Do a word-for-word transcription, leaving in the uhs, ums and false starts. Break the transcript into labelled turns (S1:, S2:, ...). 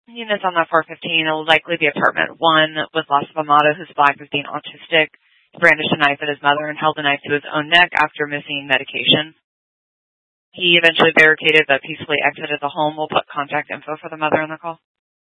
S1: Units on that four fifteen, it will likely be apartment one with Las Amato, who's flagged as being autistic. He brandished a knife at his mother and held the knife to his own neck after missing medication. He eventually barricaded but peacefully exited the home. We'll put contact info for the mother on the call.